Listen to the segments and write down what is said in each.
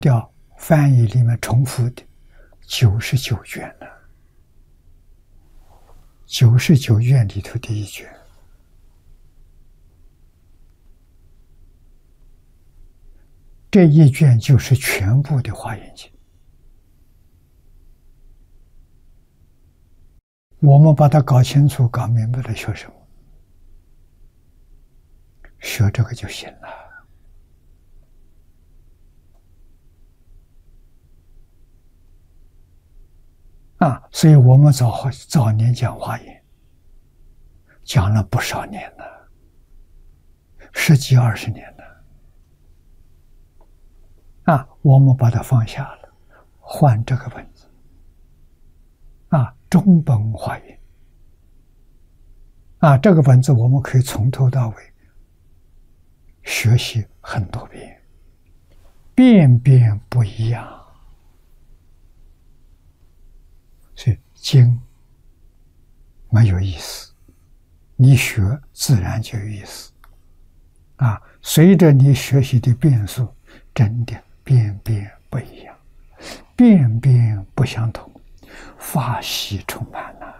掉翻译里面重复的99卷了，99卷里头的一卷，这一卷就是全部的《华严经》。我们把它搞清楚、搞明白了，学什么？学这个就行了。所以我们早年讲华严，讲了不少年了，10几20年了。我们把它放下了，换这个本子。中本华严。这个本子我们可以从头到尾学习很多遍，遍遍不一样。所以经没有意思，你学自然就有意思。随着你学习的遍数，真的遍遍不一样，遍遍不相同，法喜充满了，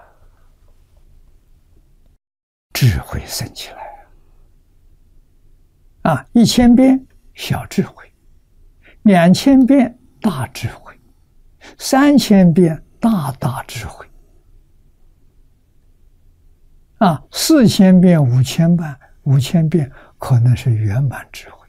智慧生起来1000遍小智慧，2000遍大智慧，3000遍大智慧，4000遍5000遍可能是圆满智慧。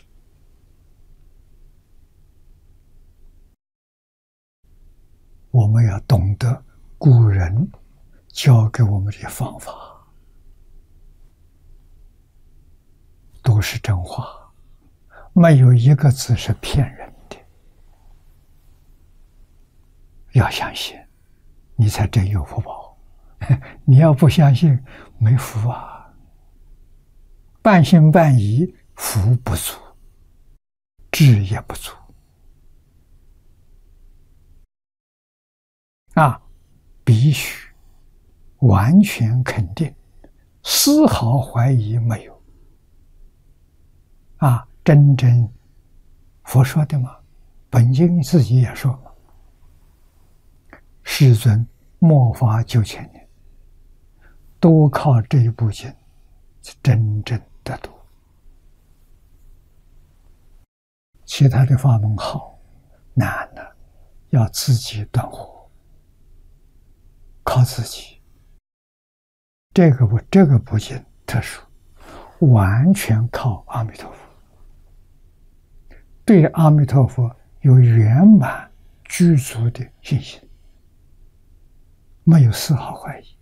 我们要懂得古人教给我们的方法，都是真话，没有一个字是骗人的。要相信，你才真有福报。你要不相信，没福啊！半信半疑，福不足，智也不足。必须完全肯定，丝毫怀疑没有。真正佛说的嘛，本经自己也说嘛，世尊末法9000年，都靠这一部经真正得度。其他的法门好，难了，要自己断惑，靠自己。这个部经特殊，完全靠阿弥陀佛。对阿弥陀佛有圆满具足的信心，没有丝毫怀疑。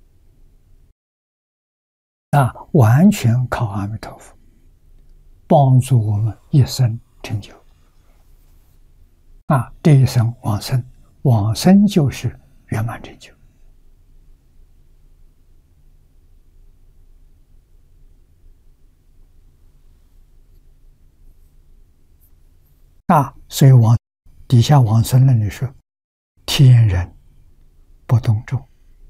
完全靠阿弥陀佛帮助我们一生成就。这一生往生，往生就是圆满成就。所以底下往生论里说，天人不动众。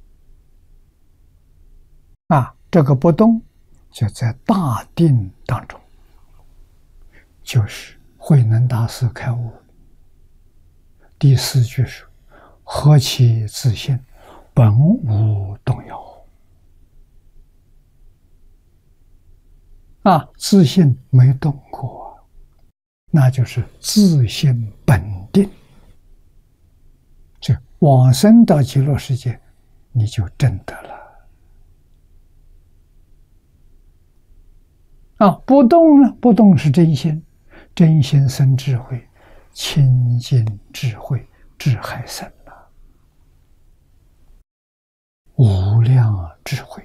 这个不动就在大定当中，就是慧能大师开悟。第4句说，何其自性，本无动摇。自性没动过，那就是自性本定。这往生到极乐世界，你就证得了。不动呢？不动是真心，真心生智慧，清净智慧，智海生了，无量智慧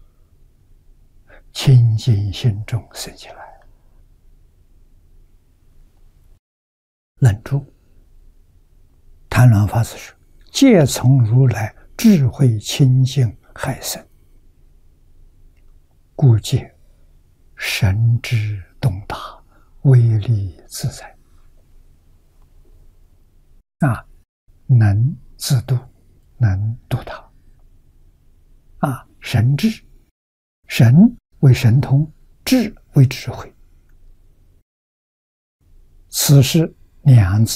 清净心中生起来。论注，谭鸾法师说，皆从如来智慧清净海生，故借神之洞大，威力自在。能自度，能度他。神智，神为神通，智为智慧。此时两字